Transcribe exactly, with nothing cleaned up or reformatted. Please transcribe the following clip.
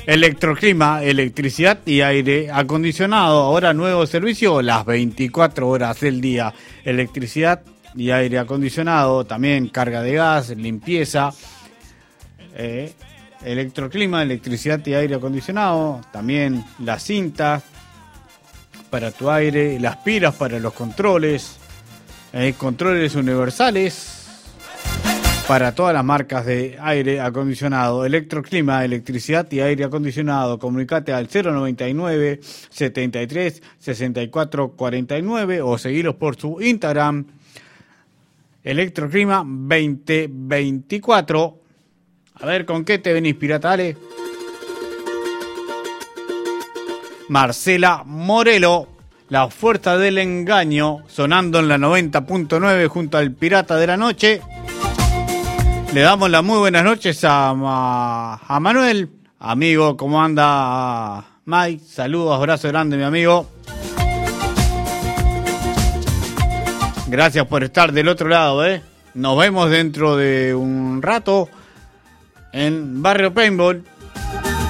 Electroclima, electricidad y aire acondicionado. Ahora nuevo servicio las veinticuatro horas del día. Electricidad y aire acondicionado, también carga de gas, limpieza. Eh, Electroclima, electricidad y aire acondicionado. También las cintas para tu aire, las pilas para los controles. Eh, controles universales para todas las marcas de aire acondicionado. Electroclima, electricidad y aire acondicionado. Comunicate al cero noventa y nueve, setenta y tres, sesenta y cuatro cuarenta y nueve o seguilos por su Instagram. Electroclima veinte veinticuatro. A ver, ¿con qué te venís, pirata? Dale. Marcela Morelo, la fuerza del engaño, sonando en la noventa punto nueve junto al Pirata de la Noche. Le damos las muy buenas noches a, a, a Manuel. Amigo, ¿cómo anda Mike? Saludos, abrazo grande, mi amigo. Gracias por estar del otro lado, ¿eh? Nos vemos dentro de un rato en Barrio Paintball.